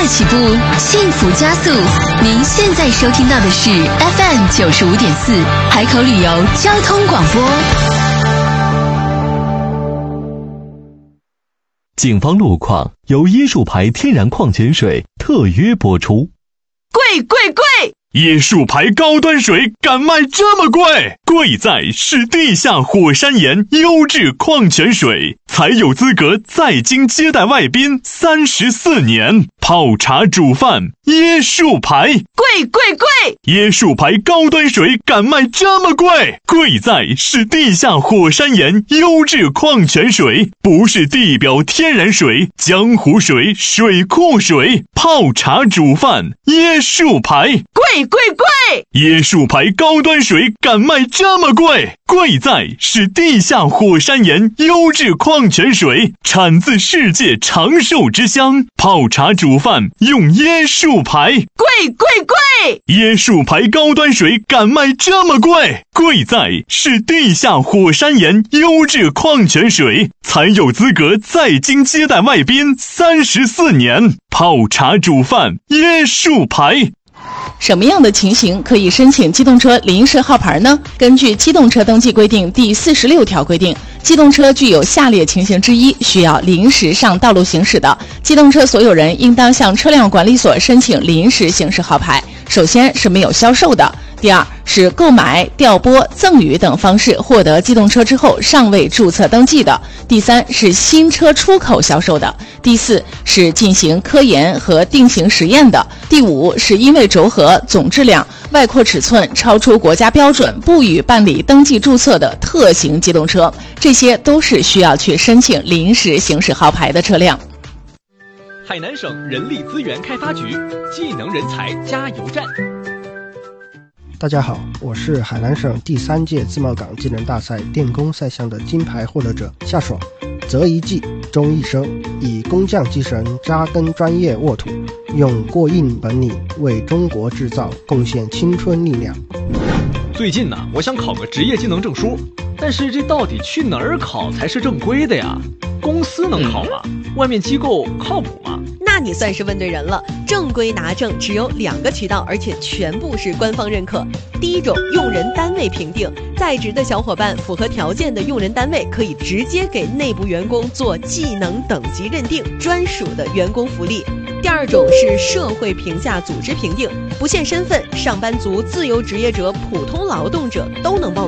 起步，幸福加速。您现在收听到的是 FM95.4海口旅游交通广播。 警方路况由椰树牌天然矿泉水特约播出。 贵贵贵！ 椰树牌高端水敢卖这么贵？贵在是地下火山岩优质矿泉水，才有资格在京接待外宾34年。泡茶煮饭，椰树牌， 贵贵贵！ 椰树牌高端水敢卖这么贵？贵在是地下火山岩优质矿泉水，不是地表天然水、江湖水、水库水。泡茶煮饭，椰树牌， 贵贵贵！ 椰树牌高端水敢卖这么贵？贵在是地下火山岩优质矿泉水，产自世界长寿之乡。泡茶煮饭用椰树牌， 贵贵贵！ 椰树牌高端水敢卖这么贵？贵在是地下火山岩优质矿泉水，才有资格在京接待外宾34年。泡茶煮饭，椰树牌。 什么样的情形可以申请机动车临时号牌呢？根据机动车登记规定第46条规定，机动车具有下列情形之一需要临时上道路行驶的，机动车所有人应当向车辆管理所申请临时行驶号牌。首先是没有销售的，第二是购买、调拨、赠与等方式获得机动车之后尚未注册登记的，第三是新车出口销售的，第四是进行科研和定型实验的，第五是因为轴荷、总质量、外扩尺寸超出国家标准不予办理登记注册的特型机动车，这些都是需要去申请临时行驶号牌的车辆。 海南省人力资源开发局技能人才加油站。 大家好，我是海南省第3届自贸港技能大赛电工赛项的金牌获得者夏爽。择一技，终一生，以工匠精神扎根专业沃土，用过硬本领为中国制造贡献青春力量。 最近呢，我想考个职业技能证书，但是这到底去哪儿考才是正规的呀？公司能考吗？外面机构靠谱吗？ 那你算是问对人了。正规拿证只有2个渠道，而且全部是官方认可。第一种，用人单位评定，在职的小伙伴符合条件的用人单位可以直接给内部员工做技能等级认定，专属的员工福利。第二种是社会评价组织评定，不限身份，上班族、自由职业者、普通劳动者都能报名。